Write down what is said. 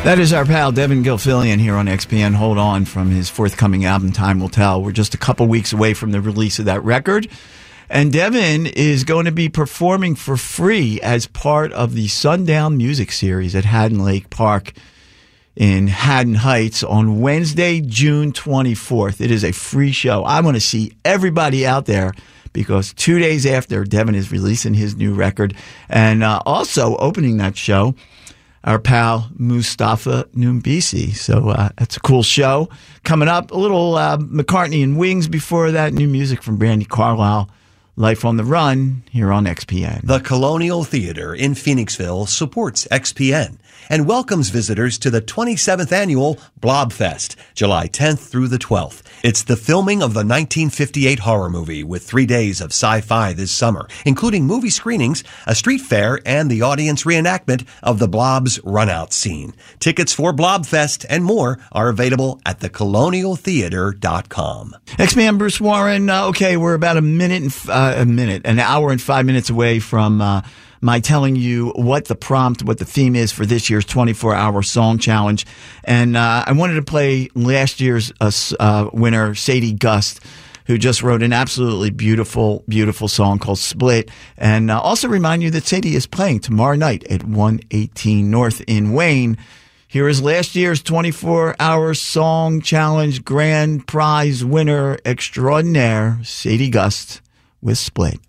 That is our pal Devin Gilfillian here on XPN. Hold on, from his forthcoming album, Time Will Tell. We're just a couple weeks away from the release of that record. And Devin is going to be performing for free as part of the Sundown Music Series at Haddon Lake Park in Haddon Heights on Wednesday, June 24th. It is a free show. I want to see everybody out there because 2 days after, Devin is releasing his new record. And also opening that show, our pal Mustafa Numbisi. So it's a cool show. Coming up, a little McCartney and Wings before that. New music from Brandi Carlile. Life on the Run here on XPN. The Colonial Theater in Phoenixville supports XPN and welcomes visitors to the 27th annual Blobfest, July 10th through the 12th. It's the filming of the 1958 horror movie with 3 days of sci-fi this summer, including movie screenings, a street fair, and the audience reenactment of the Blob's run-out scene. Tickets for Blobfest and more are available at thecolonialtheater.com. X-Man Bruce Warren. Okay, we're about an hour and 5 minutes away from my telling you what the theme is for this year's 24-hour song challenge. And I wanted to play last year's winner, Sadie Gust, who just wrote an absolutely beautiful, beautiful song called Split. And also remind you that Sadie is playing tomorrow night at 118 North in Wayne. Here is last year's 24-hour song challenge grand prize winner extraordinaire, Sadie Gust, with Split.